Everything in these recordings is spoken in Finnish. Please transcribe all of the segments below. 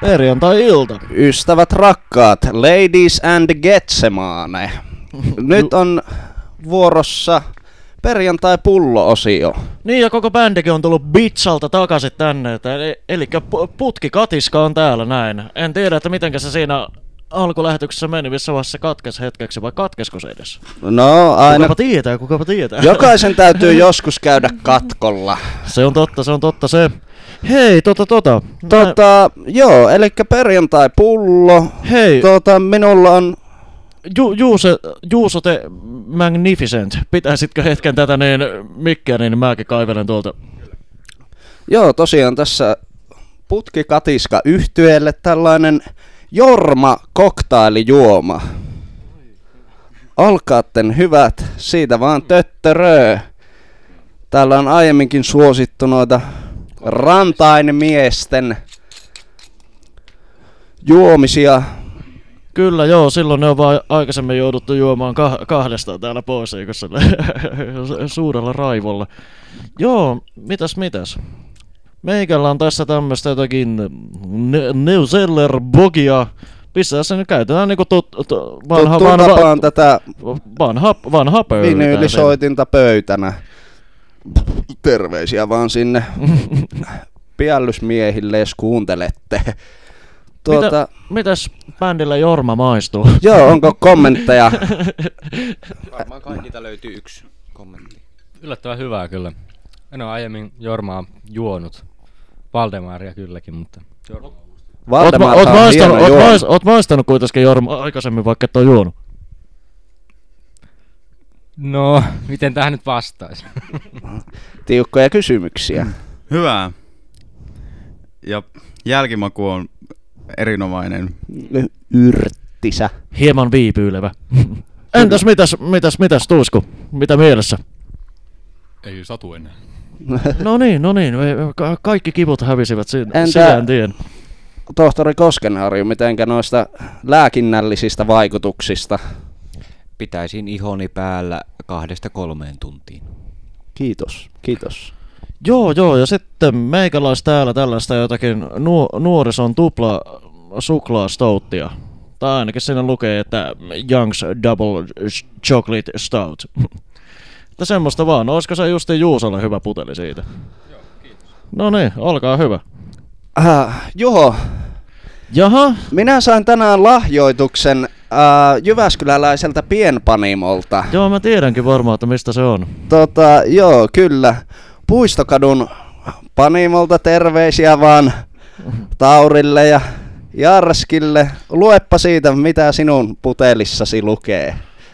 Perjantai-ilta. Ystävät rakkaat, ladies and getsemane. Nyt on vuorossa perjantai-pullo-osio. Niin, ja koko bändikin on tullut Bitsalta takaisin tänne. Elikkä Putki Katiska on täällä näin. En tiedä, että mitenkä se siinä alkulähetyksessä meni, missä vaiheessa se katkesi hetkeksi, vai katkesko se edes? No, aina. Kukapa tietää. Jokaisen täytyy joskus käydä katkolla. Se on totta. Hei, Joo, elikkä perjantai-pullo. Hei. Minulla on... Juuso the Magnificent. Pitäisitkö hetken tätä niin mikkiä, niin mäkin kaivelen tuolta. Joo, tosiaan tässä Putki Katiska -yhtyeelle tällainen Jorma koktailijuoma. Olkaatten hyvät, siitä vaan töttöröö. Täällä on aiemminkin suosittu noita rantainmiesten juomisia. Kyllä joo, silloin ne on vaan aikaisemmin jouduttu juomaan kahdestaan täällä Poisikossa suurella raivolla. Joo, mitäs? Meikällä on tässä tämmöstä jotakin Neuseller Bogia. Pistää sen käytetään niinku vanha pöytä. Vinyylisoitinta pöytänä. Terveisiä vaan sinne piellysmiehille, jos kuuntelette. Mitäs bändillä Jorma maistuu? Joo, onko kommentteja? Varmaan kaikilta löytyy yksi kommentti. Yllättävän hyvää kyllä. En ole aiemmin Jormaa juonut. Valdemaria kylläkin, mutta... Oot maistanut kuitenkin Jorma aikaisemmin, vaikka et ole juonut? No, miten tähän nyt vastaisi? Tiukkoja kysymyksiä. Hyvä. Ja jälkimaku on erinomainen. Yrttisä. Hieman viipyilevä. Entäs mitäs Tuisku? Mitä mielessä? Ei satu enää. No niin. Kaikki kivut hävisivät sillä tien. Tohtori Koskenharju, mitenkä noista lääkinnällisistä vaikutuksista? Pitäisin ihoni päällä 2-3 tuntiin. Kiitos. Joo, ja sitten meikäläis täällä tällaista jotakin nuorison tupla suklaastouttia. Tai ainakin siinä lukee, että Young's Double Chocolate Stout. Että semmoista vaan. Olisiko se justiin Juusolle hyvä puteli siitä? Joo, kiitos. No niin, olkaa hyvä. Joo. Jaha? Minä sain tänään lahjoituksen jyväskyläläiseltä pienpanimolta. Joo, mä tiedänkin varmaan, että mistä se on. Joo, kyllä. Puistokadun panimolta terveisiä vaan Taurille ja Jarskille. Luepa siitä, mitä sinun putelissasi lukee.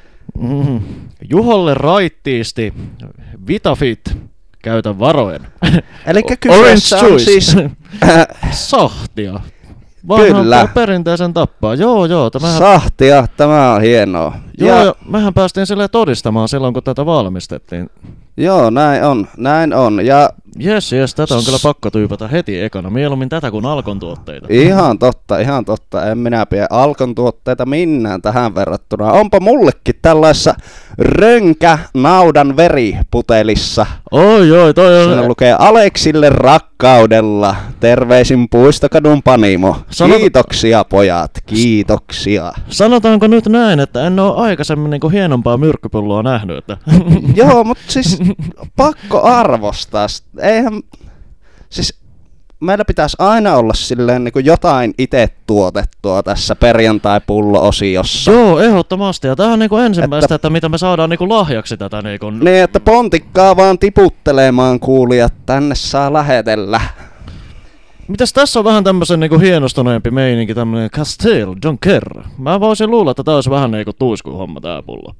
Juholle raittiisti. Vitafit. Käytä varoen. Elikkä kyseessä on siis... Sahtia. Kyllä. Perinteisen tappaa. Joo. Sahtia, tämä on hienoa. Joo, mehän päästiin silleen todistamaan silloin, kun tätä valmistettiin. Joo, näin on. Ja Jes, tätä on kyllä pakko tyypätä heti ekana. Mieluummin tätä kuin Alkon tuotteita. Ihan totta. En minä pidä Alkon tuotteita minnään tähän verrattuna. Onpa mullekin tällaisessa rönkä-naudan veriputelissa. Oi, toi on... Siinä lukee Aleksille rakkaudella. Terveisin Puistokadun panimo. Kiitoksia pojat, kiitoksia. Sanotaanko nyt näin, että en ole aikaisemmin niinku hienompaa myrkkypulloa nähnyt. Että... Joo, mutta siis pakko arvostaa. Eihän, siis meillä pitäisi aina olla silleen niin kuin jotain itse tuotettua tässä perjantai-pullo-osiossa. Joo, ehdottomasti. Ja tämä on niinku ensimmäistä, että mitä me saadaan niinku lahjaksi tätä. Niinku... Niin, että pontikkaa vaan tiputtelemaan kuulijat, tänne saa lähetellä. Mitäs tässä on vähän tämmösen niinku hienostuneempi meininki, tämmönen Castel Jonker. Mä voisin luulla, että tää olisi vähän niinku Tuiskun homma tää pullo.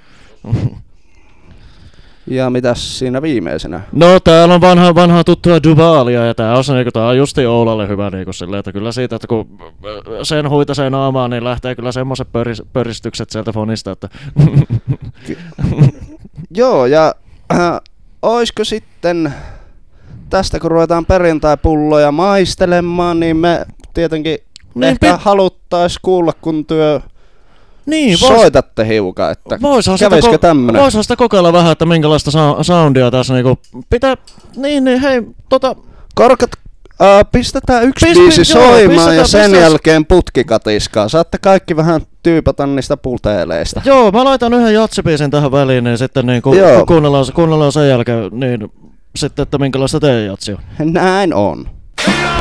Ja mitäs siinä viimeisenä? No täällä on vanhaa tuttua Duvalia ja tää on justi Oulalle hyvä niinku silleen, että kyllä siitä, että kun sen huitaseen naamaan, niin lähtee kyllä semmoset pöristykset sieltä fonista, että... Joo, ja oisko sitten tästä kun ruvetaan perjantai-pulloja maistelemaan, niin me tietenkin ehkä haluttais kuulla, kun soitatte hiukan, että kävisikö tämmönen? Voisihan sitä kokeilla vähän, että minkälaista soundia tässä niinku pitää... Niin, hei, Korkat Pistetään yksi biisi soimaan pistetään, ja sen pistetään. jälkeen putkikatiskaa. Saatte kaikki vähän tyypata niistä puteleista. Joo, mä laitan yhden jatsibiisin tähän väliin, niin sitten niin Joo. kuunnellaan sen jälkeen, niin sitten, että minkälaista teidän jatsi on. Näin on.